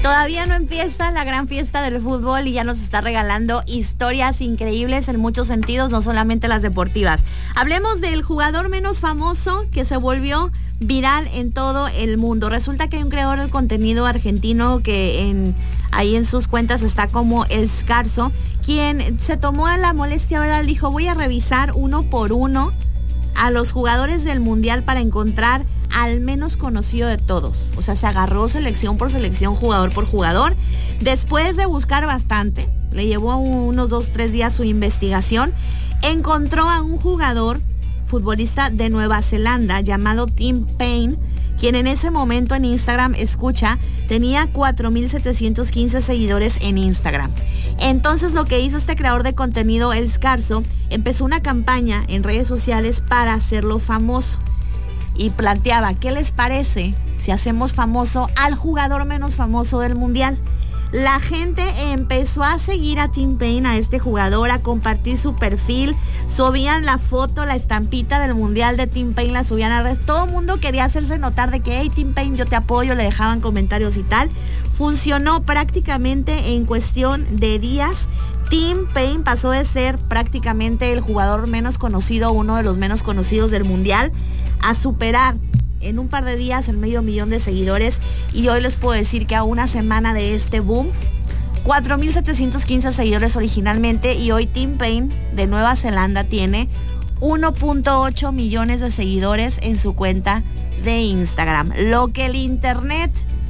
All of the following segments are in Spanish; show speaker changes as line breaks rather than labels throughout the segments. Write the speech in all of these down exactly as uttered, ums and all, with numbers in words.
Todavía no empieza la gran fiesta del fútbol y ya nos está regalando historias increíbles en muchos sentidos, no solamente las deportivas. Hablemos del jugador menos famoso que se volvió viral en todo el mundo. Resulta que hay un creador de contenido argentino que en, ahí en sus cuentas está como El Scarso, quien se tomó la molestia, ¿verdad? Dijo, voy a revisar uno por uno a los jugadores del mundial para encontrar al menos conocido de todos. O sea, se agarró selección por selección, jugador por jugador. Después de buscar bastante, le llevó unos dos, tres días su investigación, encontró a un jugador futbolista de Nueva Zelanda llamado Tim Paine, quien en ese momento en Instagram, escucha, tenía cuatro mil setecientos quince seguidores en Instagram. Entonces lo que hizo este creador de contenido, El Scarso, empezó una campaña en redes sociales para hacerlo famoso. Y planteaba, ¿qué les parece si hacemos famoso al jugador menos famoso del mundial? La gente empezó a seguir a Tim Paine, a este jugador, a compartir su perfil, subían la foto, la estampita del mundial de Tim Paine, la subían a redes. Todo el mundo quería hacerse notar de que, hey, Tim Paine, yo te apoyo, le dejaban comentarios y tal. Funcionó prácticamente en cuestión de días. Tim Paine pasó de ser prácticamente el jugador menos conocido, uno de los menos conocidos del mundial, a superar en un par de días el medio millón de seguidores. Y hoy les puedo decir que a una semana de este boom, cuatro mil setecientos quince seguidores originalmente, y hoy Tim Paine de Nueva Zelanda tiene uno punto ocho millones de seguidores en su cuenta de Instagram. Lo que el internet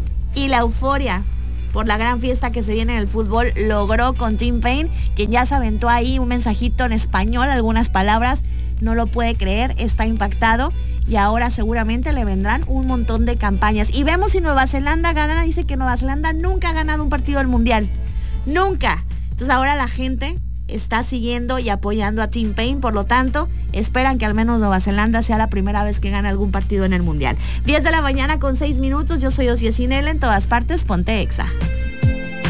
y la euforia por la gran fiesta que se viene en el fútbol logró con Tim Paine, quien ya se aventó ahí un mensajito en español, algunas palabras, no lo puede creer, está impactado. Y ahora seguramente le vendrán un montón de campañas. Y vemos si Nueva Zelanda gana. Dice que Nueva Zelanda nunca ha ganado un partido del mundial. Nunca. Entonces ahora la gente está siguiendo y apoyando a Tim Paine. Por lo tanto, esperan que al menos Nueva Zelanda sea la primera vez que gane algún partido en el mundial. diez de la mañana con seis minutos. Yo soy Osiel Cinel, en todas partes, ponte Exa.